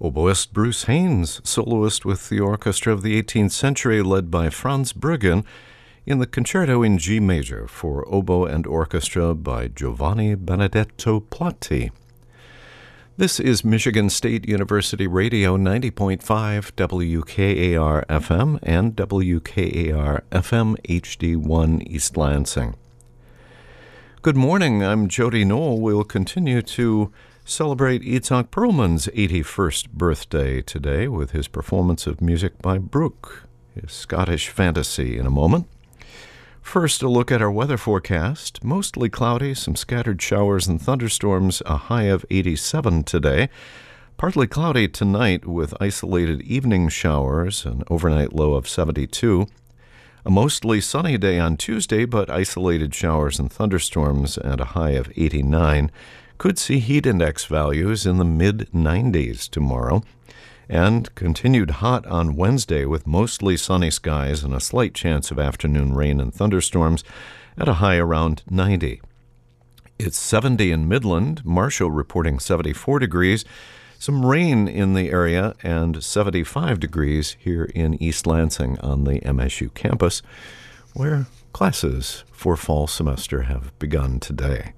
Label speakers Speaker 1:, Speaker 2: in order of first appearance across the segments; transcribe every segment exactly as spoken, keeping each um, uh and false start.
Speaker 1: Oboist Bruce Haynes, soloist with the orchestra of the eighteenth century led by Franz Bruggen in the Concerto in G major for oboe and orchestra by Giovanni Benedetto Platti. This is Michigan State University Radio ninety point five W K A R F M and W K A R F M H D one East Lansing. Good morning, I'm Jody Knoll. We'll continue to celebrate Itzhak Perlman's eighty-first birthday today with his performance of music by Bruch, his Scottish fantasy, in a moment. First, a look at our weather forecast. Mostly cloudy, some scattered showers and thunderstorms, a high of eighty-seven today. Partly cloudy tonight with isolated evening showers, an overnight low of seventy-two. A mostly sunny day on Tuesday, but isolated showers and thunderstorms and a high of eighty-nine. Could see heat index values in the mid nineties tomorrow. And continued hot on Wednesday with mostly sunny skies and a slight chance of afternoon rain and thunderstorms at a high around ninety. It's seventy in Midland, Marshall reporting seventy-four degrees, some rain in the area, and seventy-five degrees here in East Lansing on the M S U campus, where classes for fall semester have begun today.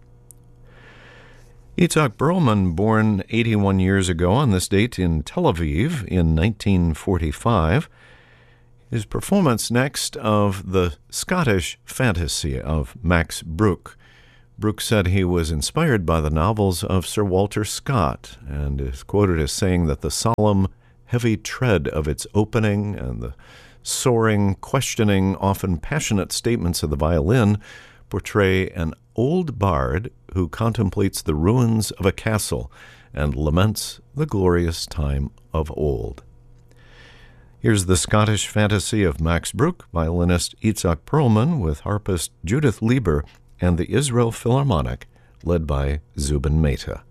Speaker 1: Itzhak Perlman, born eighty-one years ago on this date in Tel Aviv in nineteen forty-five. His performance next of the Scottish fantasy of Max Bruch. Bruch said he was inspired by the novels of Sir Walter Scott and is quoted as saying that the solemn, heavy tread of its opening and the soaring, questioning, often passionate statements of the violin portray an old bard who contemplates the ruins of a castle and laments the glorious time of old. Here's the Scottish fantasy of Max Bruch, violinist Itzhak Perlman with harpist Judith Lieber and the Israel Philharmonic, led by Zubin Mehta.